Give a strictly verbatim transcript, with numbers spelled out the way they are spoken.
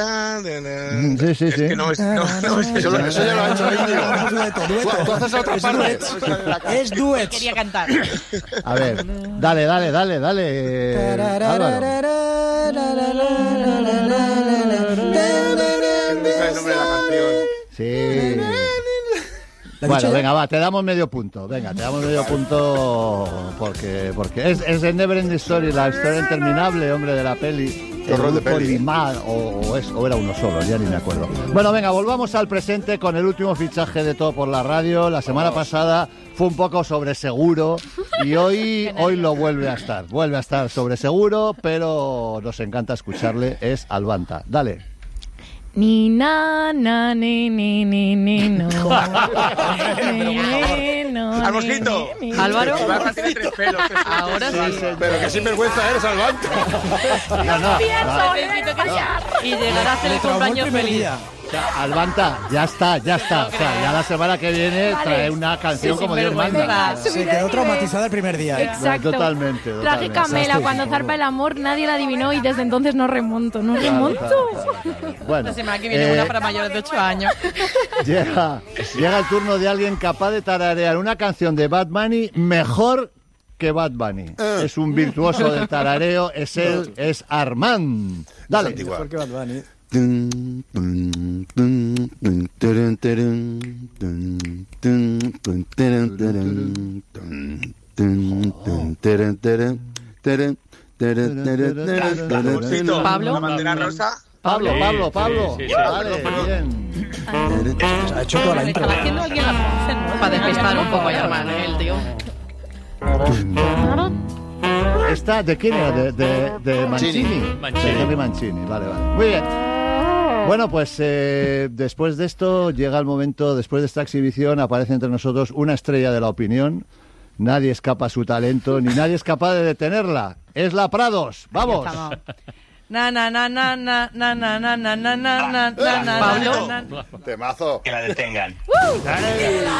Sí, sí, es sí. que no es... No, no, es eso, eso ya lo ha hecho Íñigo. Dueto, dueto. Tú haces otra parte. Es duets. Quería cantar. A ver, dale, dale, dale, dale. Álvaro. Ese es el nombre de la canción. Sí. Bueno, venga, va, te damos medio punto. Venga, te damos medio punto porque porque es, es el Never Ending Story, la historia interminable, hombre, de la peli. Qué horror de peli. Limar, o, o, es, o era uno solo, ya ni me acuerdo. Bueno, venga, volvamos al presente con el último fichaje de Todo por la Radio. La semana pasada fue un poco sobre seguro y hoy, hoy lo vuelve a estar. Vuelve a estar sobre seguro, pero nos encanta escucharle. Es Albanta. Dale. Ni na na ni ni ni ni no. Ni, ni, no, ¡Al mosquito! ni, ni. Álvaro. Ibarra tiene tres pelos. Ahora sí. Pero que sinvergüenza eres, Albanta. No, no, no. Necesito callar. Y llegar a hacer el traumó el cumpleaños primer feliz. día. O sea, Albanta, ya está, ya está. O sea, ya la semana que viene trae una canción Sí, como Dios sinvergüenza. manda. Se quedó traumatizada el primer día. ¿eh? Exacto. Totalmente, Traje totalmente. Camela, cuando zarpa el amor, nadie la adivinó y desde entonces no remonto, no remonto. Bueno, La semana que viene eh, una para mayores de ocho años. llega, llega el turno de alguien capaz de tararear una canción de Bad Bunny mejor que Bad Bunny. Es un virtuoso del tarareo, es él, es Armand. Dale. antigua. ¿Por qué Bad Bunny? Pablo. La bandera rosa. Pablo, Pablo, Pablo. sí, sí, sí. Vale, bien. Ha hecho toda la intro. Estaba haciendo alguien la conoce, ¿no? Para despistar un poco a Yarman, ¿eh? El tío. ¿Esta de quién era? De, de, de Mancini. Mancini. De Henry Mancini, vale, vale. Muy bien. Bueno, pues eh, después de esto llega el momento, después de esta exhibición aparece entre nosotros una estrella de la opinión. Nadie escapa a su talento, ni nadie es capaz de detenerla. Es la Prados. ¡Vamos! Na na na na na na na na na na na na na na. Pablo. na, na. Temazo. Que la detengan.